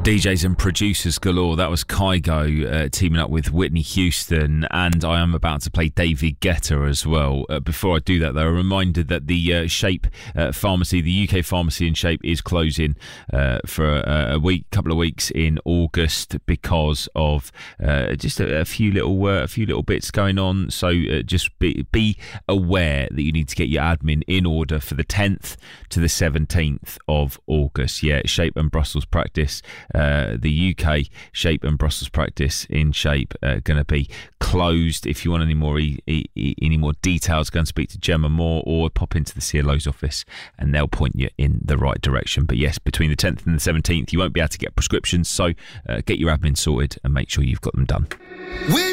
DJs and producers galore. That was Kygo teaming up with Whitney Houston, and I am about to play David Guetta as well. Before I do that, though, a reminder that the Shape pharmacy, the UK pharmacy in Shape, is closing for a couple of weeks in August because of just a few little bits going on. So just be aware that you need to get your admin in order for the 10th to the 17th of August. Yeah, Shape and Brussels practice. The UK Shape and Brussels practice in Shape going to be closed. If you want any more details, go and speak to Gemma Moore or pop into the CLO's office and they'll point you in the right direction. But yes, between the 10th and the 17th, you won't be able to get prescriptions, so get your admin sorted and make sure you've got them done.